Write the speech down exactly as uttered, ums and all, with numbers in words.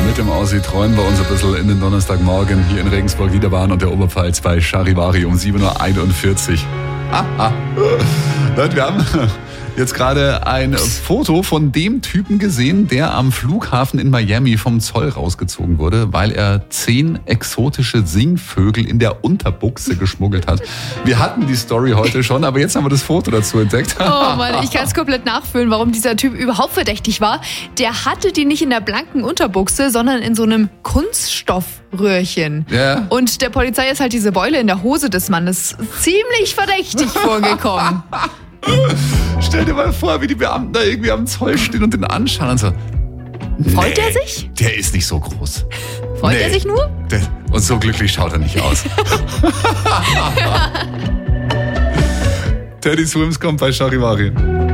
mit dem Aussie träumen wir uns ein bisschen in den Donnerstagmorgen hier in Regensburg, Niederbayern und der Oberpfalz bei Charivari um sieben Uhr einundvierzig. Ah, Leute, wir haben jetzt gerade ein Foto von dem Typen gesehen, der am Flughafen in Miami vom Zoll rausgezogen wurde, weil er zehn exotische Singvögel in der Unterbuchse geschmuggelt hat. Wir hatten die Story heute schon, aber jetzt haben wir das Foto dazu entdeckt. Oh Mann, ich kann es komplett nachfühlen, warum dieser Typ überhaupt verdächtig war. Der hatte die nicht in der blanken Unterbuchse, sondern in so einem Kunststoffröhrchen. Ja. Und der Polizei ist halt diese Beule in der Hose des Mannes ziemlich verdächtig vorgekommen. Stell dir mal vor, wie die Beamten da irgendwie am Zoll stehen und den anschauen und so. Freut nee, er sich? Der ist nicht so groß. Freut nee, er sich nur? Der, und so glücklich schaut er nicht aus. Teddy Swims kommt bei Charivari.